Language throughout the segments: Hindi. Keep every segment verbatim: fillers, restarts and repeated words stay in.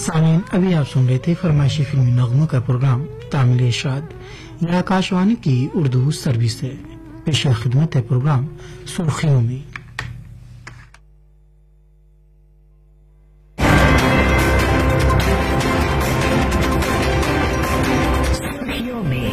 सामीन, अभी आप सुन रहे थे फरमाइशी फिल्मी नगमों का प्रोग्राम तामिल इरशाद। यह आकाशवाणी की उर्दू सर्विस है। पेशा खिदमत है प्रोग्राम सुर्खियों में। सुर्खियों में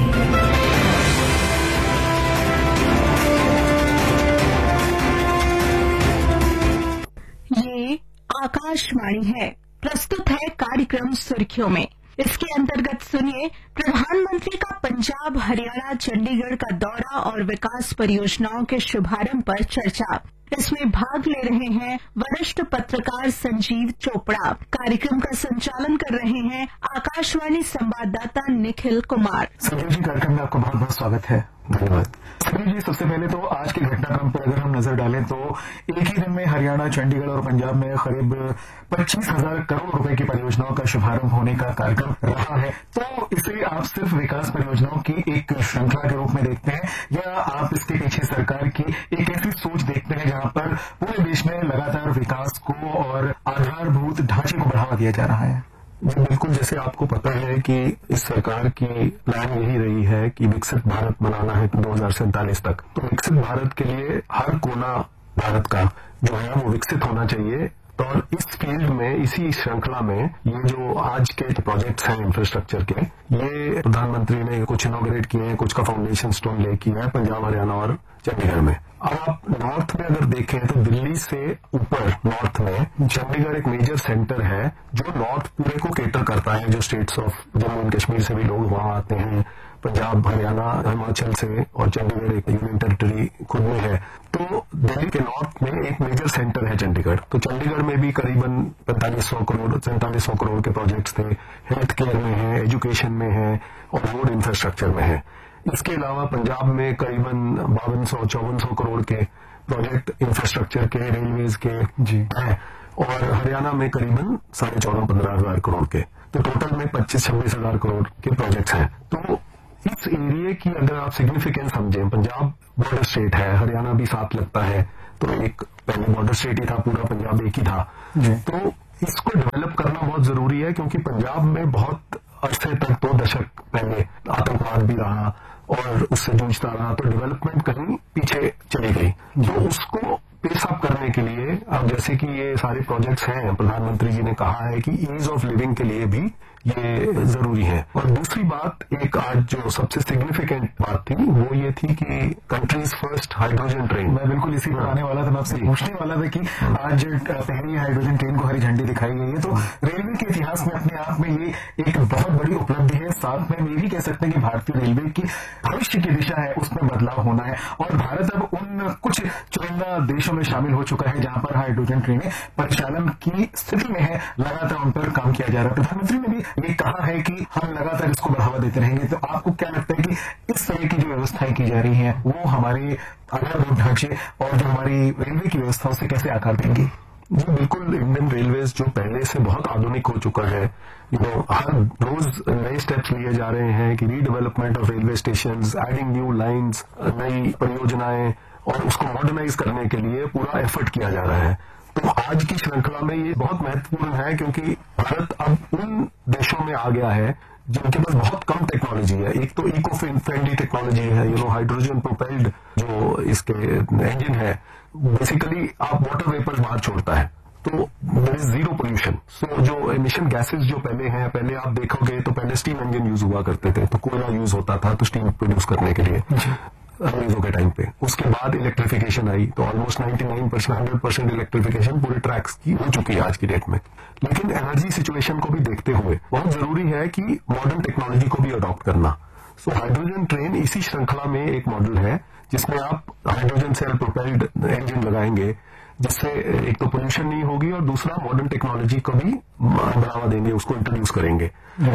ये आकाशवाणी है। प्रस्तुत है कार्यक्रम सुर्खियों में। इसके अंतर्गत सुनिए प्रधानमंत्री का पंजाब, हरियाणा, चंडीगढ़ का दौरा और विकास परियोजनाओं के शुभारंभ पर चर्चा। इसमें भाग ले रहे हैं वरिष्ठ पत्रकार संजीव चोपड़ा। कार्यक्रम का संचालन कर रहे हैं आकाशवाणी संवाददाता निखिल कुमार। संजीव जी, कार्यक्रम में आपका बहुत बहुत स्वागत है। धन्यवाद। संजीव जी, सबसे पहले तो आज के घटनाक्रम पर अगर हम नजर डालें तो एक ही दिन में हरियाणा, चंडीगढ़ और पंजाब में करीब पच्चीस हजार करोड़ रुपए की परियोजनाओं का शुभारंभ होने का कार्यक्रम रहा है। तो इसे आप सिर्फ विकास परियोजनाओं की एक श्रृंखला के रूप में देखते हैं या आप इसके पीछे सरकार की एक ऐसी सोच देखते हैं जहां पर पूरे देश में लगातार विकास को और आधारभूत ढांचे को बढ़ावा दिया जा रहा है? जी बिल्कुल, जैसे आपको पता है कि इस सरकार की प्लान यही रही है कि विकसित भारत बनाना है दो हजार सैंतालीस तक। तो विकसित भारत के लिए हर कोना भारत का जो है वो विकसित होना चाहिए। तो इस फील्ड में, इसी श्रृंखला में ये जो आज के प्रोजेक्ट्स हैं इंफ्रास्ट्रक्चर के, ये प्रधानमंत्री ने कुछ इनॉग्रेट किए हैं, कुछ का फाउंडेशन स्टोन ले किया है पंजाब, हरियाणा और चंडीगढ़ में। अब आप नॉर्थ में अगर देखें तो दिल्ली से ऊपर नॉर्थ में चंडीगढ़ एक मेजर सेंटर है जो नॉर्थ पूरे को केटर करता है। जो states of Jammu and Kashmir से भी लोग वहां आते हैं, पंजाब, हरियाणा, हिमाचल से, और चंडीगढ़ एक यूनियन टेरिटरी खुद में है। तो दिल्ली के नॉर्थ में एक मेजर सेंटर है चंडीगढ़। तो चंडीगढ़ में भी करीबन पैंतालीस सौ करोड़ सैंतालीस सौ करोड़ के प्रोजेक्ट्स थे। हेल्थ केयर में है, एजुकेशन में है और रोड इंफ्रास्ट्रक्चर में है। इसके अलावा पंजाब में करीबन बावन सौ चौवन सौ करोड़ के प्रोजेक्ट इंफ्रास्ट्रक्चर के, रेलवेज के जी हैं, और हरियाणा में करीबन साढ़े चौदह पंद्रह हजार करोड़ के। तो टोटल में पच्चीस छब्बीस हजार करोड़ के प्रोजेक्ट्स हैं। तो इस एरिया की अगर आप सिग्निफिकेंस समझें, पंजाब बॉर्डर स्टेट है, हरियाणा भी साथ लगता है, तो एक पहले बॉर्डर स्टेट ही था, पूरा पंजाब एक ही था। तो इसको डेवलप करना बहुत जरूरी है क्योंकि पंजाब में बहुत अरसे तक, दो दशक पहले आतंकवाद भी रहा और उससे जूझता रहा, तो डेवलपमेंट कहीं पीछे चली गई। तो उसको पेस अप करने के लिए अब जैसे कि ये सारे प्रोजेक्ट्स हैं, प्रधानमंत्री जी ने कहा है कि ईज ऑफ लिविंग के लिए भी ये जरूरी है। और दूसरी बात, एक आज जो सबसे सिग्निफिकेंट बात थी वो ये थी कि कंट्रीज फर्स्ट हाइड्रोजन ट्रेन। मैं बिल्कुल इसी पर आने वाला था, मैं आपसे पूछने वाला था कि आज पहली हाइड्रोजन ट्रेन को हरी झंडी दिखाई गई है। तो रेलवे के इतिहास में अपने आप में ये एक बहुत बड़ी उपलब्धि है। साथ में ये भी कह सकते हैं कि भारतीय रेलवे की भविष्य की दिशा है, उसमें बदलाव होना है और भारत अब उन कुछ चुनिंदा देशों में शामिल हो चुका है जहां पर हाइड्रोजन ट्रेनें परिचालन की स्थिति में है। लगातार उन पर काम किया जा रहा है। प्रधानमंत्री ने भी ये कहा है कि हम लगातार इसको बढ़ावा देते रहेंगे। तो आपको क्या लगता है कि इस तरह की जो व्यवस्थाएं की जा रही हैं वो हमारे आधारभूत ढांचे और जो हमारी रेलवे की व्यवस्था उसे कैसे आकार देंगी? जी बिल्कुल, इंडियन रेलवेज जो पहले से बहुत आधुनिक हो चुका है, यू नो हर रोज नए स्टेप्स लिए जा रहे हैं कि redevelopment of railway station, adding new lines, नई परियोजनाएं, और उसको मॉडर्नाइज करने के लिए पूरा एफर्ट किया जा रहा है। तो आज की श्रृंखला में ये बहुत महत्वपूर्ण है क्योंकि भारत अब उन देशों में आ गया है जिनके पास बहुत कम टेक्नोलॉजी है। एक तो इको फ्रेंडली टेक्नोलॉजी है, यू नो हाइड्रोजन प्रोपेल्ड जो इसके इंजन है, बेसिकली आप वाटर वेपर बाहर छोड़ता है, तो देयर इज जीरो पोल्यूशन। सो जो एमिशन गैसेस जो पहले हैं, पहले आप देखोगे तो पहले स्टीम इंजन यूज हुआ करते थे, तो कोयला यूज होता था तो स्टीम प्रोड्यूस करने के लिए अंग्रेजों के टाइम पे। उसके बाद इलेक्ट्रिफिकेशन आई तो ऑलमोस्ट निन्यानवे परसेंट हंड्रेड परसेंट इलेक्ट्रिफिकेशन पूरे ट्रैक्स की हो चुकी है आज की डेट में। लेकिन एनर्जी सिचुएशन को भी देखते हुए बहुत जरूरी है कि मॉडर्न टेक्नोलॉजी को भी अडॉप्ट करना। सो हाइड्रोजन ट्रेन इसी श्रृंखला में एक मॉडल है जिसमें आप हाइड्रोजन सेल प्रोपेल्ड इंजन लगाएंगे, जिससे एक तो पोल्यूशन नहीं होगी और दूसरा मॉडर्न टेक्नोलॉजी को भी बढ़ावा देंगे, उसको इंट्रोड्यूस करेंगे।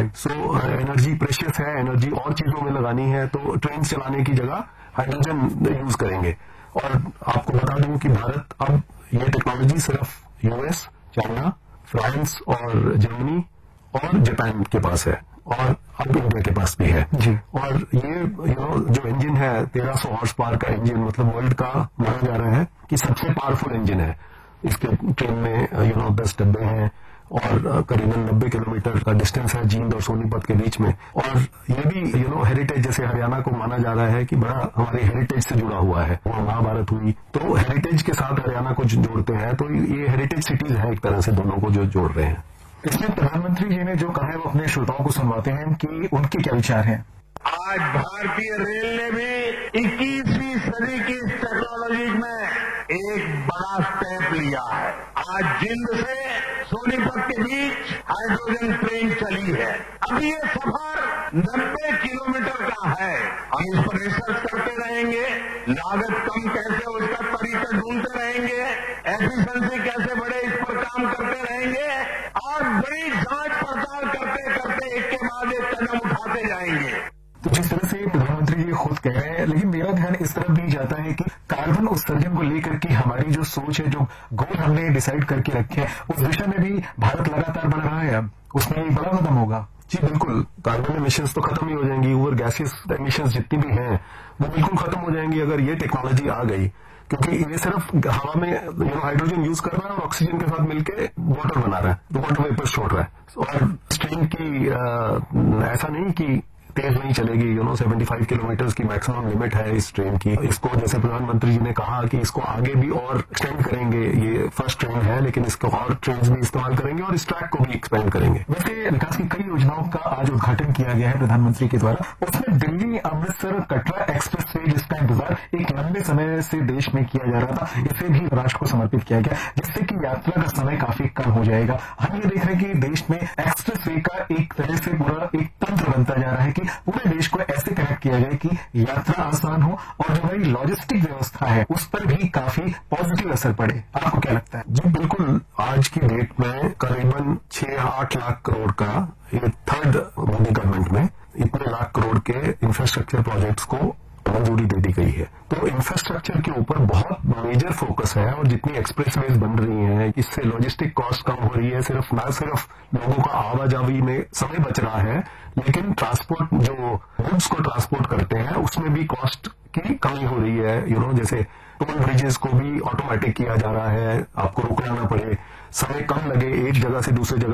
सो एनर्जी प्रेशियस है, एनर्जी और चीजों में लगानी है तो ट्रेन चलाने की जगह हाइड्रोजन यूज करेंगे। और आपको बता दूं कि भारत अब ये टेक्नोलॉजी सिर्फ यूएस, चाइना, फ्रांस और जर्मनी और जापान के पास है और अब इंडिया के पास भी है जी। और ये यू नो जो इंजन है तेरह सौ हॉर्स पावर का इंजन, मतलब वर्ल्ड का माना जा रहा है कि सबसे पावरफुल इंजन है। इसके ट्रेन में यू नो दस डब्बे हैं और करीबन नब्बे किलोमीटर का डिस्टेंस है जींद और सोनीपत के बीच में। और ये भी यू नो हेरिटेज, जैसे हरियाणा को माना जा रहा है कि बड़ा हमारे हेरिटेज से जुड़ा हुआ है, वहाँ महाभारत हुई, तो हेरिटेज के साथ हरियाणा को जोड़ते हैं, तो ये हेरिटेज सिटीज है एक तरह से दोनों को जो जोड़ रहे हैं। इसमें प्रधानमंत्री जी ने जो कहा है वो अपने श्रोताओं को सुनवाते हैं कि उनके क्या विचार हैं। आज भारतीय रेल ने भी इक्कीसवीं सदी की इस टेक्नोलॉजी में एक बड़ा स्टेप लिया है। आज जिंद से सोनीपत के बीच हाइड्रोजन ट्रेन चली है। अब ये सफर नब्बे किलोमीटर का है। हम इस पर रिसर्च करते रहेंगे, लागत कम कैसे हो इसका तरीका ढूंढते रहेंगे, एफिशिएंसी कैसे बढ़े इस पर काम करते रहेंगे और बड़ी जांच पड़ताल करते करते एक के बाद एक कदम उठाते जाएंगे। तो जिस तरह से प्रधानमंत्री जी खुद कह रहे हैं, लेकिन मेरा ध्यान इस तरफ भी जाता है कि कार्बन उत्सर्जन को लेकर के हमारी जो सोच है, जो गोल हमने डिसाइड करके रखे हैं, उस दिशा में भी भारत लगातार बढ़ रहा है। अब उसमें बड़ा कदम होगा। जी बिल्कुल, कार्बन एमिशंस तो खत्म ही हो जाएंगी, ओवर गैसेस एमिशंस जितनी भी हैं वो बिल्कुल खत्म हो जाएंगी अगर ये टेक्नोलॉजी आ गई, क्योंकि ये सिर्फ हवा में यू नो हाइड्रोजन यूज कर रहा है और ऑक्सीजन के साथ मिलके वाटर बना रहा है, तो वाटर वेपर छोड़ रहा है। और ट्रेन की आ, ऐसा नहीं कि तेज नहीं चलेगी, यू नो पचहत्तर किलोमीटर की मैक्सिमम लिमिट है इस ट्रेन की। इसको जैसे प्रधानमंत्री जी ने कहा कि इसको आगे भी और एक्सटेंड करेंगे, ये फर्स्ट ट्रेन है लेकिन इसको और ट्रेन भी इस्तेमाल करेंगे और इस ट्रैक को भी एक्सपेंड करेंगे। वैसे विकास की कई योजनाओं का आज उद्घाटन किया गया है प्रधानमंत्री के द्वारा। उसमें दिल्ली अमृतसर कटरा एक्सप्रेस वे, जिसका इंतजार एक लंबे समय से देश में किया जा रहा था, इसे भी राष्ट्र को समर्पित किया गया, जिससे कि यात्रा का समय काफी कम हो जाएगा। हम ये देख रहे हैं कि देश में एक्सप्रेस वे का एक तरह से पूरा एक तंत्र बनता जा रहा है कि पूरे देश को ऐसे कनेक्ट किया जाए कि यात्रा आसान हो और जो हमारी लॉजिस्टिक व्यवस्था है उस पर भी काफी पॉजिटिव असर पड़े। आपको क्या लगता है? जी बिल्कुल, आज की डेट में करीबन छह आठ लाख करोड़ का, ये थर्ड मोदी गवर्नमेंट में इतने लाख करोड़ के इंफ्रास्ट्रक्चर प्रोजेक्ट्स को मंजूरी दे दी गई है। तो इंफ्रास्ट्रक्चर के ऊपर बहुत मेजर फोकस है और जितनी एक्सप्रेसवेज बन रही हैं इससे लॉजिस्टिक कॉस्ट कम हो रही है। सिर्फ ना सिर्फ लोगों का आवाजाही में समय बच रहा है, लेकिन ट्रांसपोर्ट जो गुड्स को ट्रांसपोर्ट करते हैं उसमें भी कॉस्ट की कमी हो रही है। यू नो जैसे टोल ब्रिजेस को भी ऑटोमेटिक किया जा रहा है, आपको रुकना ना पड़े, समय कम लगे एक जगह से दूसरे जगह